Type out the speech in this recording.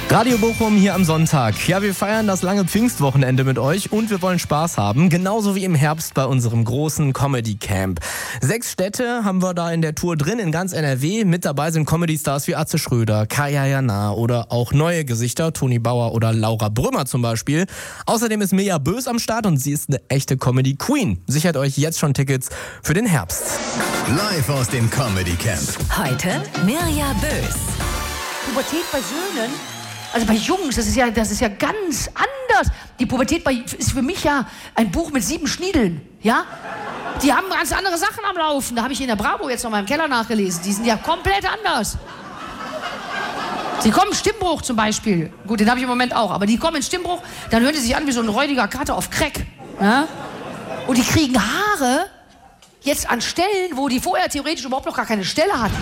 Radio Bochum hier am Sonntag. Ja, wir feiern das lange Pfingstwochenende mit euch und wir wollen Spaß haben, genauso wie im Herbst bei unserem großen Comedy Camp. 6 Städte haben wir da in der Tour drin, in ganz NRW. Mit dabei sind Comedy-Stars wie Atze Schröder, Kaya Jana oder auch neue Gesichter, Toni Bauer oder Laura Brümmer zum Beispiel. Außerdem ist Mirja Bös am Start und sie ist eine echte Comedy-Queen. Sichert euch jetzt schon Tickets für den Herbst. Live aus dem Comedy Camp. Heute Mirja Bös. Pubertät bei Söhnen, also bei Jungs, das ist ja ganz anders. Die Pubertät ist für mich ja ein Buch mit 7 Schniedeln, ja? Die haben ganz andere Sachen am Laufen. Da habe ich in der Bravo jetzt noch mal im Keller nachgelesen. Die sind ja komplett anders. Sie kommen Stimmbruch zum Beispiel. Gut, den habe ich im Moment auch. Aber die kommen in Stimmbruch, dann hören die sich an wie so ein räudiger Kater auf Crack. Ja? Und die kriegen Haare jetzt an Stellen, wo die vorher theoretisch überhaupt noch gar keine Stelle hatten.